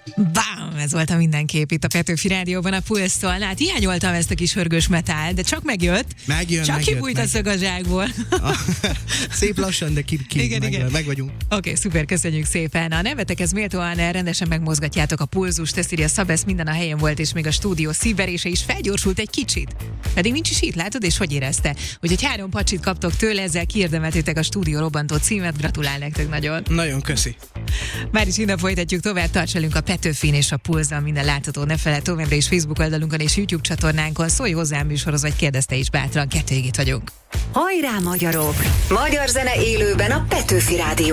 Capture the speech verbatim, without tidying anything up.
Bám, ez volt a mindenkép itt a Petőfi Rádióban a Pulsztól. Hát hiányoltam ezt a kis hörgős metál, de csak megjött. Megjön, Csak megjött, kibújt a szög a zsákból. Szép lassan, de ki, ki igen, meg, igen. meg vagyunk. Oké, okay, szuper, köszönjük szépen. A nevetekhez méltóan rendesen megmozgatjátok a pulzust, ezt írja Szabesz, minden a helyén volt, és még a stúdió szívverése is felgyorsult egy kicsit. Pedig nincs is itt, látod, és hogy érezte? Úgyhogy három pacsit kaptok tőle, ezzel kiérdemeltétek a stúdió robbantó címet, gratulál nektek nagyon. Nagyon köszi. Már is innen folytatjuk tovább, tarts velünk a Petőfin és a Pulzon, minden látható, ne feled továbbra is Facebook oldalunkon és YouTube csatornánkon, szólj hozzám műsorhoz, vagy kérdezte is bátran, kettőig itt vagyunk. Hajrá magyarok! Magyar zene élőben a Petőfi Rádió.